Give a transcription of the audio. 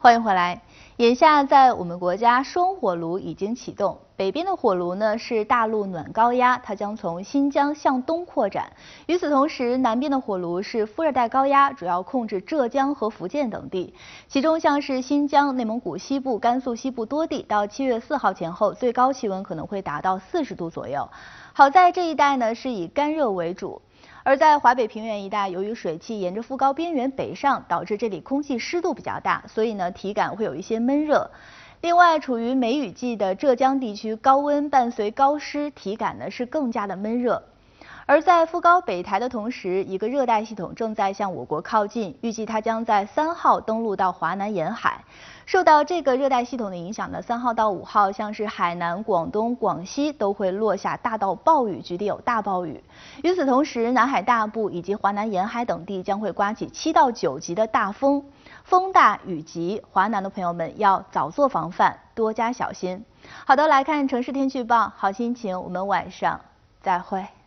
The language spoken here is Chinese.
欢迎回来。眼下在我们国家，双火炉已经启动。北边的火炉呢是大陆暖高压，它将从新疆向东扩展。与此同时，南边的火炉是副热带高压，主要控制浙江和福建等地。其中像是新疆、内蒙古西部、甘肃西部多地，到7月4号前后，最高气温可能会达到40度左右。好在这一带呢是以干热为主。而在华北平原一带，由于水汽沿着副高边缘北上，导致这里空气湿度比较大，所以呢体感会有一些闷热。另外，处于梅雨季的浙江地区高温伴随高湿，体感呢是更加的闷热。而在副高北抬的同时，一个热带系统正在向我国靠近，预计它将在3号登陆到华南沿海。受到这个热带系统的影响呢，3号到5号，像是海南、广东、广西都会落下大到暴雨，局地有大暴雨。与此同时，南海大部以及华南沿海等地将会刮起7到9级的大风，风大雨急，华南的朋友们要早做防范，多加小心。好的，来看城市天气预报，好心情，我们晚上再会。